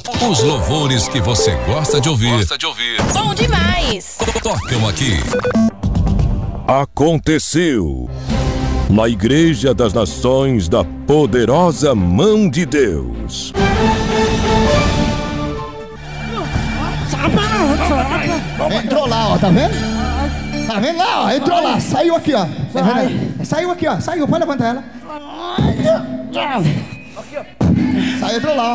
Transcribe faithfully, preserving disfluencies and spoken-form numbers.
Os louvores que você gosta de ouvir. Gosta de ouvir. Bom demais. Tocam aqui. Aconteceu na Igreja das Nações da Poderosa Mão de Deus. Entrou lá, ó, tá vendo? Tá vendo lá, ó? Entrou lá, saiu aqui, ó. Tá vendo? Saiu aqui, ó. Saiu, pode levantar ela. Saiu, entrou lá, ó.